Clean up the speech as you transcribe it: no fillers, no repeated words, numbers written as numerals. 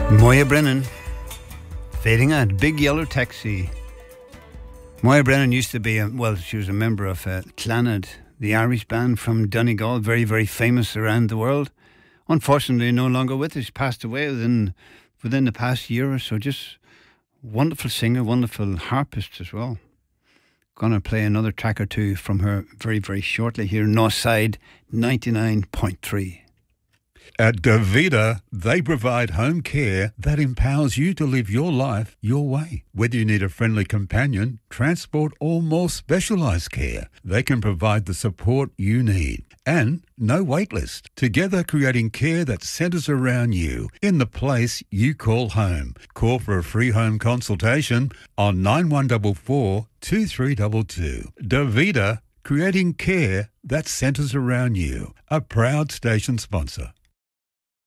Moya Brennan, fading out, Big Yellow Taxi. Moya Brennan used to be, she was a member of Clannad, the Irish band from Donegal, very, very famous around the world. Unfortunately, no longer with us, passed away within the past year or so. Just wonderful singer, wonderful harpist as well. Gonna play another track or two from her very, very shortly here, Northside 99.3. At Davida, they provide home care that empowers you to live your life your way. Whether you need a friendly companion, transport or more specialised care, they can provide the support you need. And no wait list. Together creating care that centres around you in the place you call home. Call for a free home consultation on 9144 2322. Davida, creating care that centres around you. A proud station sponsor.